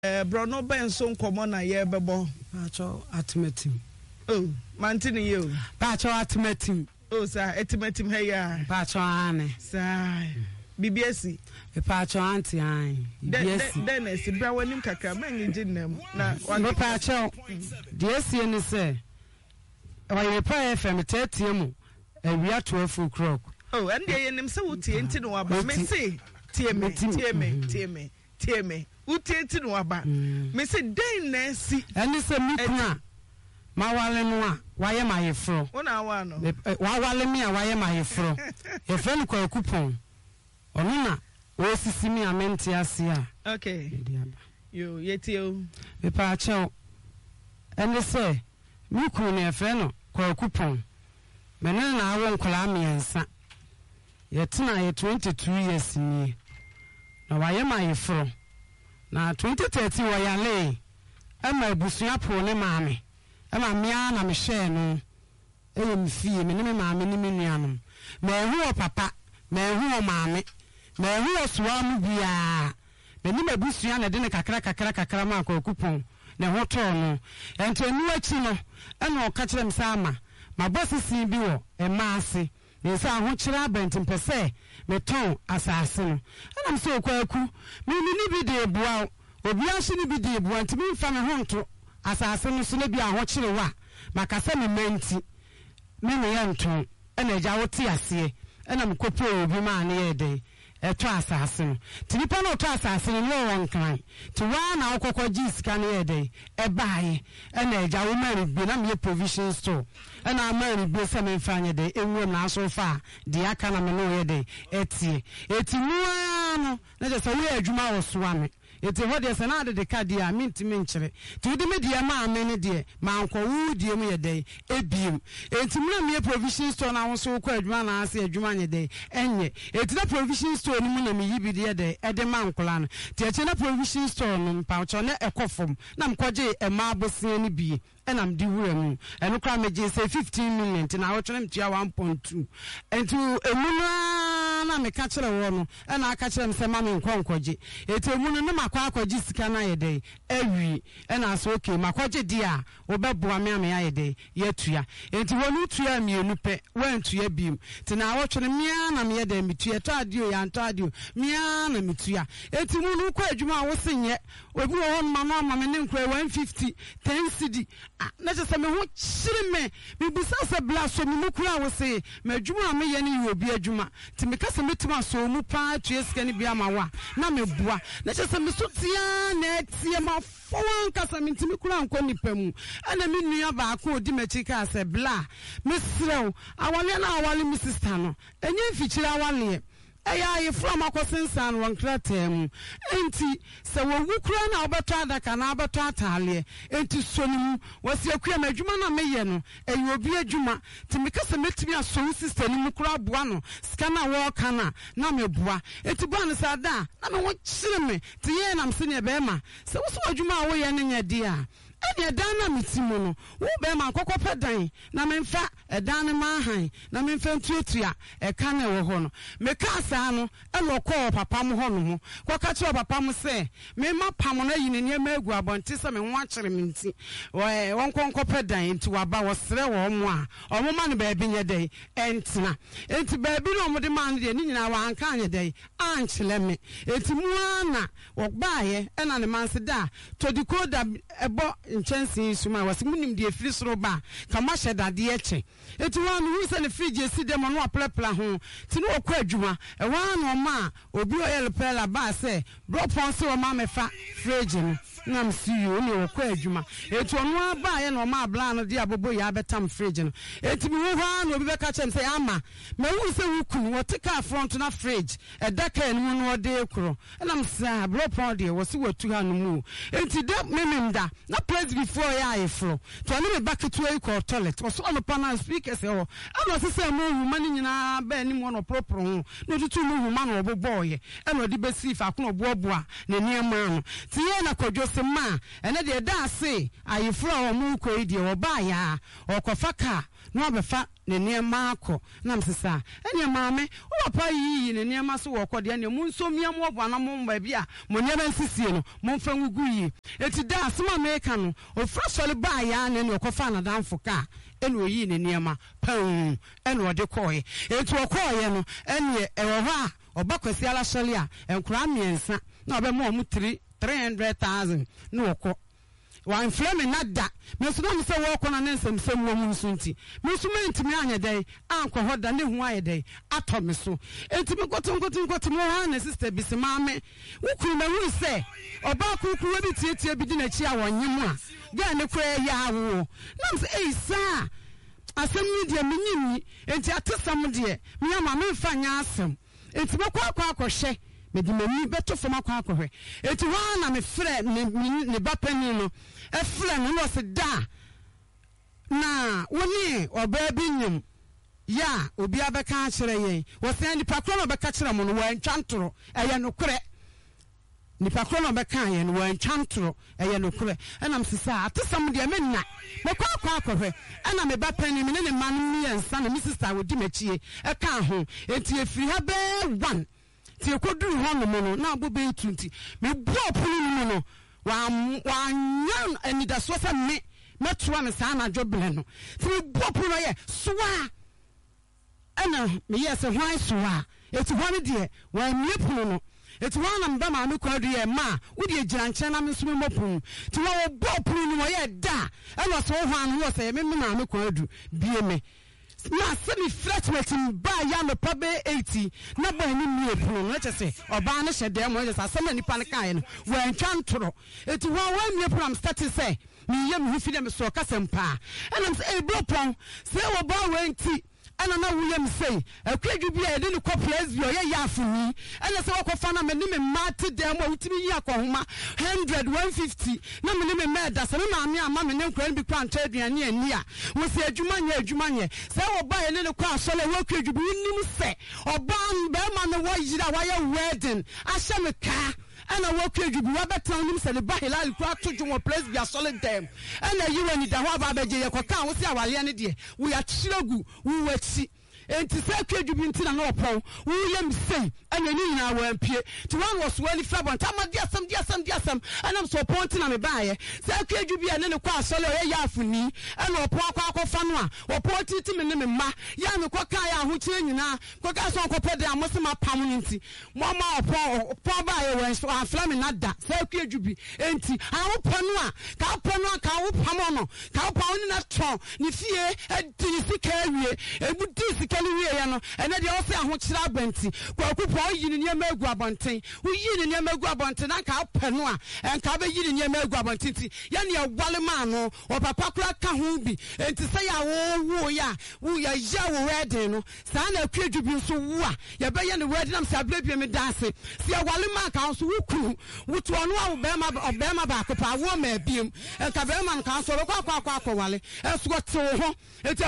Brono Benson common a year bebo. Pacho atimetim. Oh, Mantini you. Pacho atimetim. Oh, sir, etimetim hey. Pacho ane. Sir. BBSC. Pacho anti ai. BBSC. Dennis, Brawanim Kaka, man, them. Na one Pacho. DSC and say. Why you pay FM 30 and we are 12 o'clock. Oh, and they and them so tinted no about me say. Tear me. Uti no aba. Me say den na si. Eni se mikuna. Ma wale no a, waye ma yefro. Ona wa no. Wa wale mi a waye ma yefro. E fe no kwa coupon. Onu na wo sisi mi amenti ase a. Okay. Yo yeti o. Me pa che. Eni se mikuna e fe no kwa coupon. Me na awo nkola miensa. Yetina ye 22 years ni. Na waye ma yefro. Na 2030 wa yale ama busua po ne maame ama mia na me hye no mfie me ne me maame ne me nuanom ma ehu papa ma ehu maame ma ehu soa mu bia me ni mabusua na de ne kakra ma akọ kupon na ho to no ento enu achi no ana o ka kire me sama ma bosisi bi wo emaase ne sa ho kire abentim pese me ton asase no ana mse okwaku me ni bi de bua obi ahye ni bi de bua ntimi mfa me ho nto asase no so ne bi a ho kire wa makasa me menti me ne yanton ana agya wote ase ana mkopo obi ma ne yede eto asase no tinipa no to asase no won kan ti wa na okokọ jisika ne yede baaye ana agya wo mari bi na me provision store ana mari bi se me mfa nye de enwo na aso fa de aka na me no yede etie etimua no na je se we adwuma wo so ame eti ho de se na de card ya mintimi nkyere ti wudi me de ma ame ne de ma anko wu de mu yede ebiem eti mu na me provision store na wo so ko adwuma na ase adwuma nye de enye eti na provision store ni mu na me yibi de de ede ma nkola no ti eche na provision store no mpa cho na ekofom na mkwaje ema abosie ni bi enam di wura mu eno kra meje say 15 million ti na wo twene mtua 1.2 enti emu na me ka kire wo no ena aka kire me se ma me nkonkwaje eti emu no na makwa akwaje sika na yede awi ena so okay makwaje di a obeboa me ame yede yetua enti wonu tua mienu pe wantua biem ti na wo twene mia na me yede mitua to adio ya nto adio mia na mitua enti mu no kwa adwuma wo senye obi wo hon ma me ne nkwa 150 10 cedi na je se me ho chire me bisa se bla so me mukura wo se me adwuma me ye ne obi adwuma ti me kase metima so mu pa tue sika ne bia ma wa na me bua na je se me so tia na tie ma fon kase me ntimi kura anko nipa mu ana me nua ba ko odi machi ka se bla me srew awale na awale mi sister no enye mfichire awale eya ye from akosensan won kratem enti se wo wukura na obeto adaka na abeto atale enti sonim wasi akua madwuma na meye no eyi obi adwuma ti mekase metimi aso sister ni mukura boa no sika na wo kana na meboa enti boa no sada na me wo kyire me ti ye na mse ne be ma se wo so adwuma wo ye ne nya di a eni edan na mitimo no wo be ma kokopɛ dan na memfa edan ne ma han na memfa ntuatua eka na wo ho no meka asa no elo kɔ papa mo ho no ho kwaka kye papa mo se me ma pam na yine ne ma egu abonte se me ho akyere me nti won konkopɛ dan nti waba wo sere wo mo a omo ma no ba bi nye dai entina enti ba bi no mo de ma no de ni nyina wa anka anye dai ankyele me enti mu ana wo baaye ena ne man se da to di koda ebo nchensi suma wasimunim de free soro ba kama hyedade eche eti wan hu se ne fridge esi dem no aplepla ho ti no okwa adwuma e wan no ma obi oyel pela ba se bro pon se o ma mefa fridge no nam si yo ne okwa adwuma eti ono ba ye no ma bla no de abobo ya betam fridge no eti mi hu ha no obi be ka chem se ama ma hu se wukun wo tika front na fridge e daka no no de ekro nam se bro pon de wo se watu ha no mu eti de memem da na before ya ifro to ani me bucket we call toilet so on pana speaker say oh ana se mo huma ni nyina ba ni mo no propro ho no tutu mo huma no obobo ye e no de be si fa ko no boaboa na niema no ti ye na kwadwo se ma ene de da ase ayifro o mu ko idi o ba ya o kofa ka no abefa ne niema akọ na msesa ene maame wo papa yi ne niema so wo kọ de ne mu nso mia mo bọ na mo ba bia mo niema nsisie no mo mfa ngugu yi eti da asema meka no ofra sole ba ya ne ne okofa na danfo ka ene oyi ne niema pam ene ode koye eti okoye no ene ewo ho a obakwasi ala sole a enkura miensa na obe mo 300,000 no okọ wan flame nada me so na se wo kọ na nsem wo mu nso nti me so mentimi anya dai anko hoda ne hu aye dai ato me so enti me koto mo ha na sister bisima me wukuru na hu se oba kukuru bi tietie bi di na chi a wonyem a ga ne kura ya awo na se ei sa asem ni de menyimi enti atesam de me ama me fa nya asem enti me kwa akọhye me di mani beto foma kwa akọhwe enti wa na me frɛ ne bapani no e frɛ no se da na woni oba bi nyim ya obi abeka akere yen wo se ni pakro no beka kere mo no wa ntwantoro eye no korɛ ni pakro no beka yen wa ntwantoro eye no korɛ enam sisa atesam de me nna me kwa akɔhwe ena me bapani me ne man mi ensa na mi sister wo di machie e ka ho enti efiri ha be 1 ti ekoduru ho no mo no na abobe 20 me bo pulu no no wa nyan anidaso se me metroa me sa na dwoble no ti me bo pulu ye soa ena me yes hwan soa eti hwan de wa mie pulu no eti hwan na mba ma me kwadu ye ma wo de gira nkyɛn na me so me mopulu ti wa bo pulu no ye da ena so hwan no se me ma me kwadu bie me na semi freshman ba ya no pabe 80 na ba ni mi epro no chese oba ne hye dem no chese asema nipa ne kan no wan twantoro eti wa mi epro am start say mi ye mi hu fi dem so kasempa enam say e bro pon say wo ba wanti ana na William say akwadwu bi a de ne ko place bi o ye yafuni ana say wokofa na me ne me mate dem o utimi yi akohoma 100 150 na me ne me meda say me maame ama me ne nkran bi kwa nta aduane ani a wo say adwuma nye say wo ba ye ne ko asole wo akwadwu bi nim say oba be ma ne wo yira wa ye wedding ahye me ka ana wo kwadwu bi wa betan nim say le ba hilal kwa tojo wo place bi asole dem ana yi wani da ho ba beje ye ko ka wo say awale ne de wo ya chiragu wo wachi enti say kwadwu bi ntina na opon wo yem sei ana ni nyina wa ampie ti wan was wali frabon tamadi asam ana so point na me baaye say kwadwu bi ane ne kwa asole o ye afuni ana opon akwa no a opon titi me ne me ma ya me kwa ka ya ho kire nyina kwa ka so akopede amosema pam nti mo ma opon baaye wen so afla me nada say kwadwu bi enti awopon no a ka opon no a ka wo pam no ka opon ni na tron ni fie edi sika awie ebudi sika ni wie ya no ene de o se aho kire abenti kwa kupo yi ni niam egu abonten wo yi ni niam egu abonten na ka opɛ no a enka be yi ni niam egu abonten ti ya ne wale ma no o papa kura ka ho bi enti se ya wo ya wo ya wo wedding no sa na kwadwu bi so wo a ya be ye ne wedding am sa blabie me dase se ya wale ma ka so wo kunu wo to no a wo be ma ba ko pa wo ma biem enka be ma ka so kwa wale eso te ho enti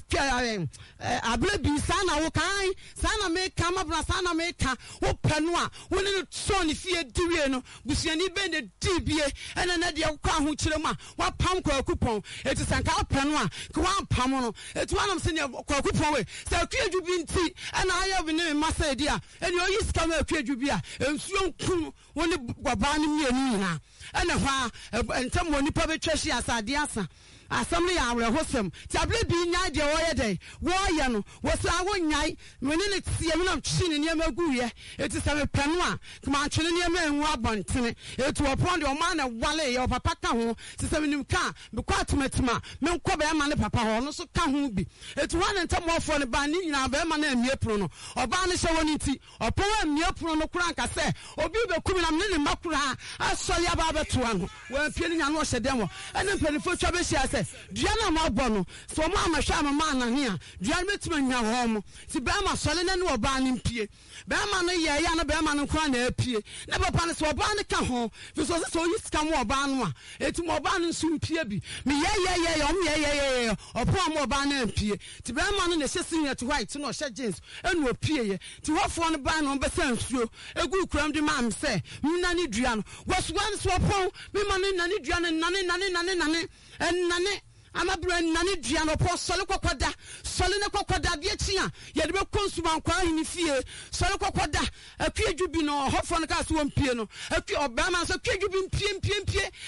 ablabi sa na wo kan sa na me ka ma bra sa na me ka wo panu a wo ne so ne fie diwie no busuani be ne dibie ena na de kwa ho kire ma wa pam kwa kupon eti sanka panu a kwa pam no eti wanam se ne kwa kupon we sa kwadwu bi nti ena aya bi ne ma sa di a eni oyi sika ma kwadwu bi a ensuo nkun wo ne gwaba ne mienu nyina ena hwa entam woni pa be twahye asade asa asam ya awre hosem table bi nya de wo ye dey wo ye no wo sa wo nyai mene ne tie me na twi ne niam aguye eti sa me panu a kuma twene niam enwu abontene eti wo pon de o ma na wale ye papa ka ho sisa menim ka me kwa tomatima me nkɔ be ma ne papa ho no so ka ho bi eti wo na ntam ofo ne ba ni nyina be ma na amie pro no oba ne hye woni ti opon amie pro no kura nka se obi be kumi na me ne makura asɔle aba beto ano wo apie ne nya no hye dem wo ene mpanifo twa be hye Diana Mabono, so Mamma Shama Mana here, Diana Mitman home, si Bama Solina no Barney Pie, Bama Yana Berman and Kwana Pie, never panis or Barney Cajon, this was so you come more Banwa, it's more Barney soon Piebi, me yeah, or poor more Barney Pie, to Berman and the system at white to no shedgins, and no Pie, to what for the ban on Bessensu, a good cram de mam say, Nani Drian, was one swap home, me money Nani Drian and Nani, and Nane. amabra nane dua no po sole kokoda sole ne kokoda de achia ye de be konsuma kwa hini fie sole kokoda akwadwu bi no hofo no ka so wampie no akwa obama so akwadwu bi mpie